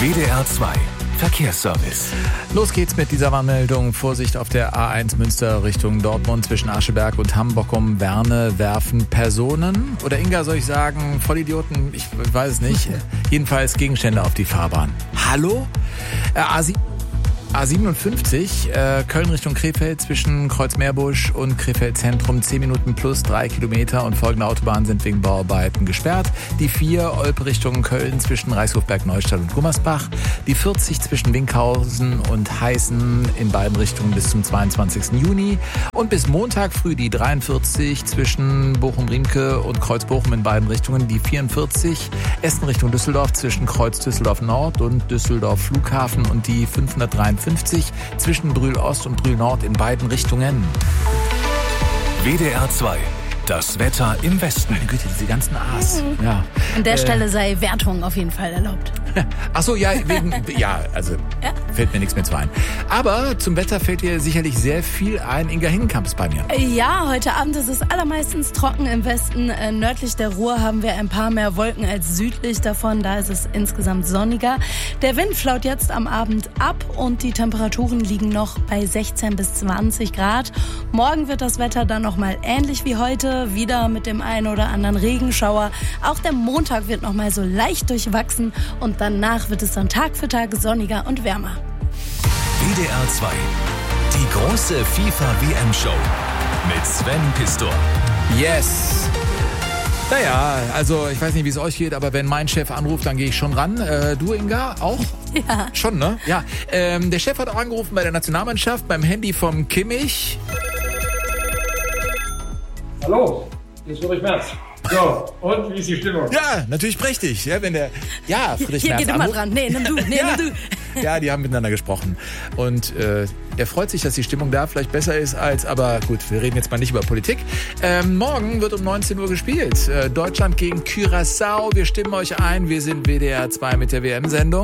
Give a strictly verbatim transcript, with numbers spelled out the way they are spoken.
W D R zwei Verkehrsservice. Los geht's mit dieser Warnmeldung. Vorsicht auf der A eins Münster Richtung Dortmund zwischen Ascheberg und Hamburg-Werne werfen Personen. Oder Inga, soll ich sagen, Vollidioten? Ich weiß es nicht. Jedenfalls Gegenstände auf die Fahrbahn. Hallo? Äh, A sieben. A siebenundfünfzig, äh, Köln Richtung Krefeld zwischen Kreuzmeerbusch und Krefeld Zentrum, zehn Minuten plus drei Kilometer und folgende Autobahnen sind wegen Bauarbeiten gesperrt. Die vier Olpe Richtung Köln zwischen Reichshofberg, Neustadt und Gummersbach. Die vierzig zwischen Winkhausen und Heißen in beiden Richtungen bis zum zweiundzwanzigsten Juni. Und bis Montag früh die dreiundvierzig zwischen Bochum-Riemke und Kreuz-Bochum in beiden Richtungen. Die vierundvierzig Essen Richtung Düsseldorf zwischen Kreuz Düsseldorf Nord und Düsseldorf Flughafen und die fünfhundertdreiundfünfzig zwischen Brühl Ost und Brühl Nord in beiden Richtungen. W D R zwei. Das Wetter im Westen. Meine Güte, diese ganzen A's. Mhm. Ja. An der äh, Stelle sei Wertung auf jeden Fall erlaubt. Ach so, ja, wegen, ja, also ja. Fällt mir nichts mehr zu ein. Aber zum Wetter fällt dir sicherlich sehr viel ein. Inga Hingenkamp ist bei mir. Ja, heute Abend ist es allermeistens trocken im Westen. Äh, nördlich der Ruhr haben wir ein paar mehr Wolken als südlich davon. Da ist es insgesamt sonniger. Der Wind flaut jetzt am Abend ab und die Temperaturen liegen noch bei sechzehn bis zwanzig Grad. Morgen wird das Wetter dann nochmal ähnlich wie heute. Wieder mit dem einen oder anderen Regenschauer. Auch der Montag wird nochmal so leicht durchwachsen und danach wird es dann Tag für Tag sonniger und wärmer. W D R zwei. Die große FIFA-W M-Show mit Sven Pistor. Yes! Naja, also ich weiß nicht, wie es euch geht, aber wenn mein Chef anruft, dann gehe ich schon ran. Äh, du, Inga, auch? Ja. Schon, ne? Ja. Ähm, der Chef hat auch angerufen bei der Nationalmannschaft, beim Handy vom Kimmich. Hallo, hier ist Friedrich Merz. So, und wie ist die Stimmung? Ja, natürlich prächtig. Ja, wenn der, ja, Friedrich Hier Merz geht immer anruft. dran. Nee, nimm du, nee, ja. nimm du. Ja, die haben miteinander gesprochen. Und äh, er freut sich, dass die Stimmung da vielleicht besser ist als, aber gut, wir reden jetzt mal nicht über Politik. Ähm, morgen wird um neunzehn Uhr gespielt. Äh, Deutschland gegen Curaçao. Wir stimmen euch ein. Wir sind W D R zwei mit der W M-Sendung.